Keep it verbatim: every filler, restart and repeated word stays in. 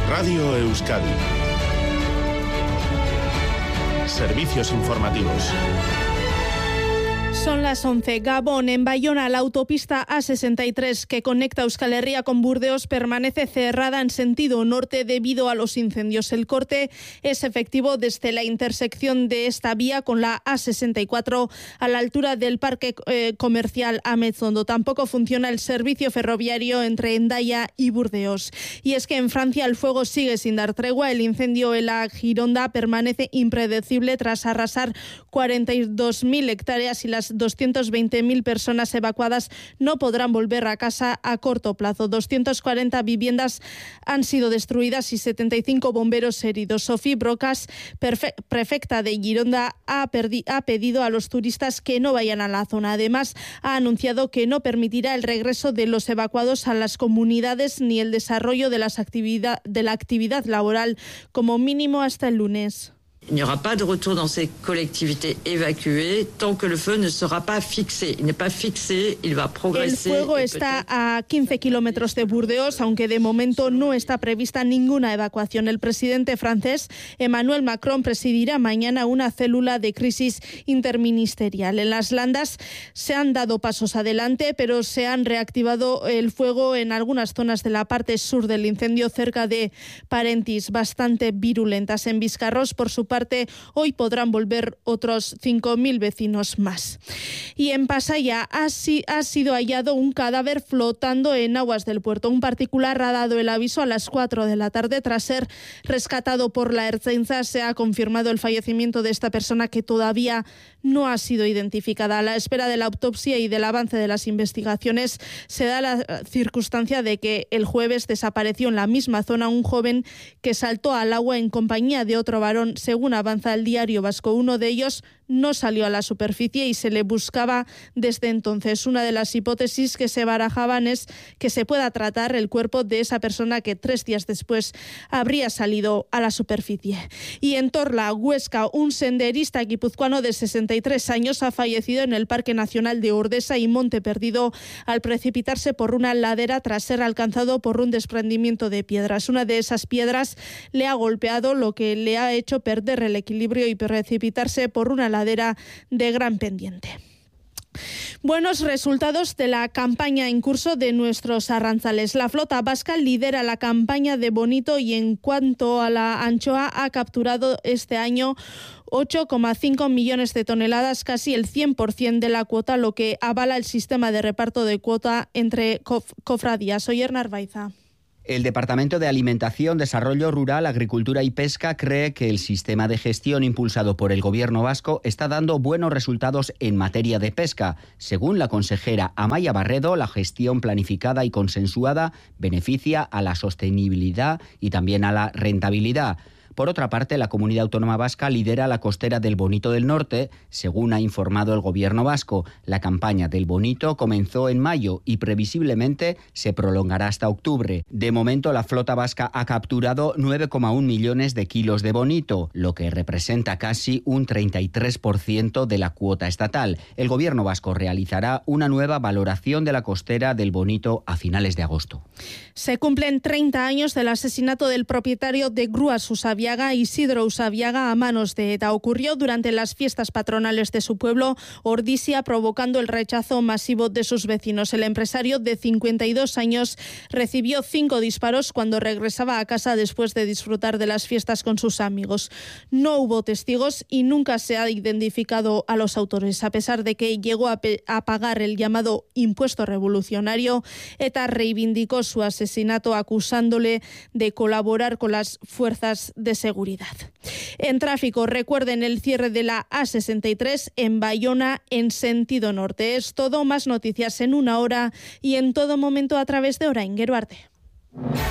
Radio Euskadi. Servicios informativos. Son las once. Gabón, en Bayona, la autopista A sesenta y tres que conecta Euskal Herria con Burdeos permanece cerrada en sentido norte debido a los incendios. El corte es efectivo desde la intersección de esta vía con la A sesenta y cuatro a la altura del parque eh, comercial Ametzondo. Tampoco funciona el servicio ferroviario entre Hendaya y Burdeos. Y es que en Francia el fuego sigue sin dar tregua. El incendio en la Gironda permanece impredecible tras arrasar cuarenta y dos mil hectáreas y las doscientas veinte mil personas evacuadas no podrán volver a casa a corto plazo. doscientas cuarenta viviendas han sido destruidas y setenta y cinco bomberos heridos. Sofía Brocas, prefecta de Gironda, ha, ha pedido a los turistas que no vayan a la zona. Además, ha anunciado que no permitirá el regreso de los evacuados a las comunidades ni el desarrollo de, las actividad, de la actividad laboral, como mínimo hasta el lunes. Il n'y aura pas de retour dans ces collectivités évacuées tant que le feu ne sera pas fixé. Il n'est pas fixé, il va progreser. El fuego está a quince kilómetros de Burdeos, aunque de momento no está prevista ninguna evacuación. El presidente francés, Emmanuel Macron, presidirá mañana una célula de crisis interministerial. En las Landas se han dado pasos adelante, pero se han reactivado el fuego en algunas zonas de la parte sur del incendio, cerca de Parentis, bastante virulentas. En Biscarrós, por su parte, hoy podrán volver otros cinco mil vecinos más. Y en Pasaia ha, si, ha sido hallado un cadáver flotando en aguas del puerto. Un particular ha dado el aviso a las cuatro de la tarde. Tras ser rescatado por la Ertzaintza, se ha confirmado el fallecimiento de esta persona, que todavía no ha sido identificada. A la espera de la autopsia y del avance de las investigaciones, se da la circunstancia de que el jueves desapareció en la misma zona un joven que saltó al agua en compañía de otro varón. Según avanza el Diario Vasco, uno de ellos no salió a la superficie y se le buscaba desde entonces. Una de las hipótesis que se barajaban es que se pueda tratar el cuerpo de esa persona que tres días después habría salido a la superficie. Y en Torla, Huesca, un senderista guipuzcoano de sesenta y tres años ha fallecido en el Parque Nacional de Ordesa y Monte Perdido al precipitarse por una ladera tras ser alcanzado por un desprendimiento de piedras. Una de esas piedras le ha golpeado, lo que le ha hecho perder el equilibrio y precipitarse por una ladera de gran pendiente. Buenos resultados de la campaña en curso de nuestros arranzales. La flota vasca lidera la campaña de bonito y en cuanto a la anchoa ha capturado este año ocho coma cinco millones de toneladas, casi el cien por ciento de la cuota, lo que avala el sistema de reparto de cuota entre cof- cofradías. Oyer Narvaiza. El Departamento de Alimentación, Desarrollo Rural, Agricultura y Pesca cree que el sistema de gestión impulsado por el Gobierno vasco está dando buenos resultados en materia de pesca. Según la consejera Amaia Barredo, la gestión planificada y consensuada beneficia a la sostenibilidad y también a la rentabilidad. Por otra parte, la Comunidad Autónoma Vasca lidera la costera del Bonito del Norte. Según ha informado el Gobierno vasco, la campaña del Bonito comenzó en mayo y previsiblemente se prolongará hasta octubre. De momento, la flota vasca ha capturado nueve coma uno millones de kilos de bonito, lo que representa casi un treinta y tres por ciento de la cuota estatal. El Gobierno vasco realizará una nueva valoración de la costera del Bonito a finales de agosto. Se cumplen treinta años del asesinato del propietario de Grúas Usabiaga, Isidro Usabiaga, a manos de ETA. Ocurrió durante las fiestas patronales de su pueblo, Ordizia, provocando el rechazo masivo de sus vecinos. El empresario de cincuenta y dos años recibió cinco disparos cuando regresaba a casa después de disfrutar de las fiestas con sus amigos. No hubo testigos y nunca se ha identificado a los autores. A pesar de que llegó a, pe- a pagar el llamado impuesto revolucionario, ETA reivindicó su asesinato acusándole de colaborar con las fuerzas de seguridad. En tráfico, recuerden el cierre de la A sesenta y tres en Bayona en sentido norte. Es todo, más noticias en una hora y en todo momento a través de Orain Geruarte.